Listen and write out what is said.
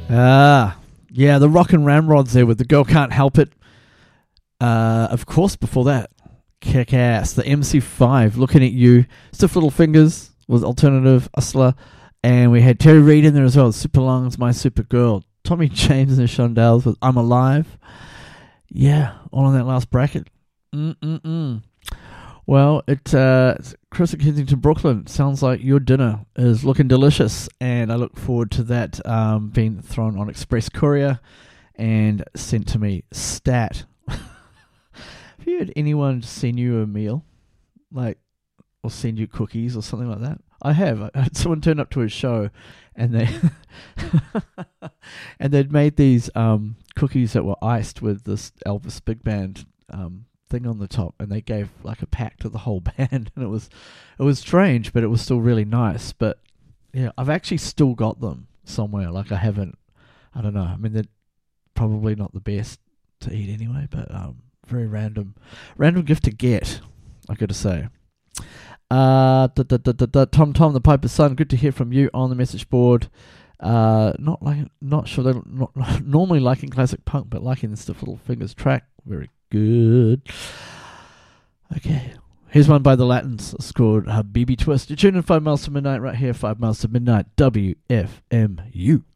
Yeah, the Rock and Ramrods there with The Girl Can't Help It. Of course, before that, Kick Ass, the MC5, Looking at You, Stiff Little Fingers was Alternative, Hustler, and we had Terry Reid in there as well, Super Lungs, My Super Girl, Tommy James and the Shondells with I'm Alive. Yeah, all in that last bracket. Well, it's Chris at Kensington, Brooklyn. Sounds like your dinner is looking delicious, and I look forward to that being thrown on Express Courier and sent to me stat. Have you had anyone send you a meal, like, or send you cookies or something like that? I have. I had someone turn up to a show, and they and they'd made these cookies that were iced with this Elvis Big Band thing on the top, and they gave like a pack to the whole band, and it was strange, but it was still really nice. But yeah, I've actually still got them somewhere. Like I don't know. I mean, they're probably not the best to eat anyway, but very random gift to get, I gotta say. Tom the Piper's Son, good to hear from you on the message board. Not sure they're not normally liking classic punk, but liking the Stiff Little Fingers track. Very good. Okay, here's one by the Latins. It's called Habibi Twist. You're tuning in 5 miles to midnight right here, 5 miles to midnight, WFMU.